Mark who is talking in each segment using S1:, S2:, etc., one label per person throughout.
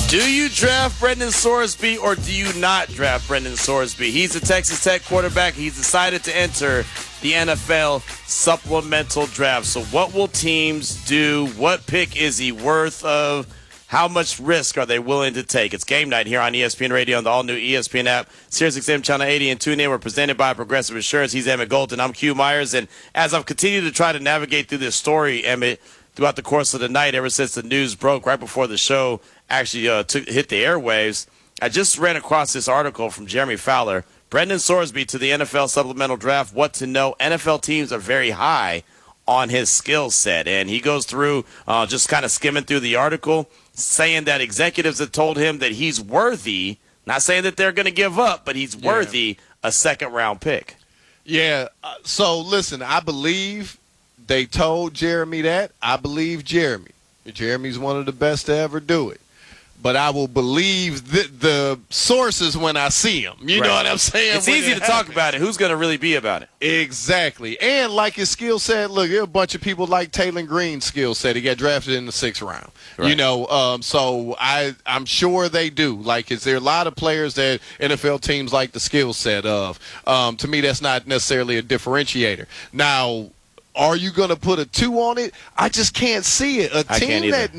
S1: Do you draft Brendan Sorsby or do you not draft Brendan Sorsby? He's a Texas Tech quarterback. He's decided to enter the NFL supplemental draft. So what will teams do? What pick is he worth of? How much risk are they willing to take? It's game night here on ESPN Radio and the all-new ESPN app. SiriusXM Channel 80 and TuneIn. We're presented by Progressive Insurance. He's Emmett Golden. I'm Q Myers. And as I've continued to try to navigate through this story, Emmett, throughout the course of the night, ever since the news broke right before the show actually hit the airwaves, I just ran across this article from Jeremy Fowler. Brendan Sorsby to the NFL supplemental draft. What to know? NFL teams are very high on his skill set. And he goes through, just kind of skimming through the article, saying that executives have told him that he's worthy, not saying that they're going to give up, but he's worthy a second-round pick.
S2: Yeah, so listen, I believe they told Jeremy that. I believe Jeremy. Jeremy's one of the best to ever do it. But I will believe the sources when I see them. You know what I'm saying?
S1: It's easy to talk about it. Who's going to really be about it?
S2: Exactly. And like his skill set, look, there are a bunch of people like Taylor Green's skill set. He got drafted in the 6th round. Right. You know, so I'm sure they do. Like, is there a lot of players that NFL teams like the skill set of? To me, that's not necessarily a differentiator. Now, are you going to put a 2 on it? I just can't see it. A team that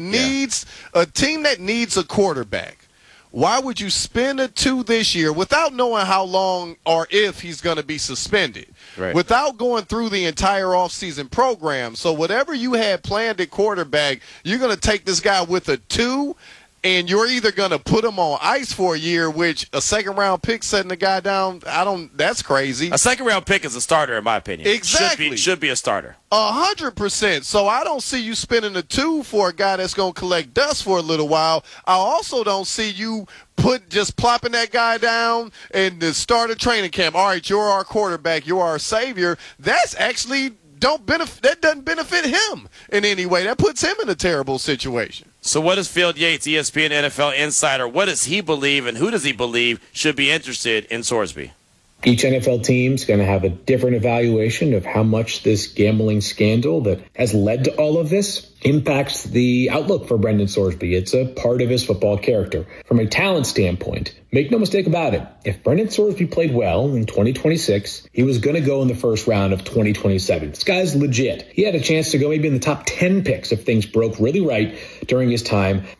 S2: needs a quarterback. Why would you spend a 2 this year without knowing how long or if he's going to be suspended? Right. Without going through the entire offseason program. So whatever you had planned at quarterback, you're going to take this guy with a 2, and you're either going to put him on ice for a year, which a second-round pick setting the guy down, that's crazy.
S1: A second-round pick is a starter, in my opinion.
S2: Exactly.
S1: Should be a starter.
S2: 100%. So I don't see you spending a 2 for a guy that's going to collect dust for a little while. I also don't see you just plopping that guy down and the start of training camp. All right, you're our quarterback. You're our savior. That's actually that doesn't benefit him in any way. That puts him in a terrible situation.
S1: So what does Field Yates, ESPN NFL insider, what does he believe and who does he believe should be interested in Sorsby?
S3: Each NFL team's going to have a different evaluation of how much this gambling scandal that has led to all of this impacts the outlook for Brendan Sorsby. It's a part of his football character. From a talent standpoint, make no mistake about it, if Brendan Sorsby played well in 2026, he was going to go in the first round of 2027. This guy's legit. He had a chance to go maybe in the top 10 picks if things broke really right during his time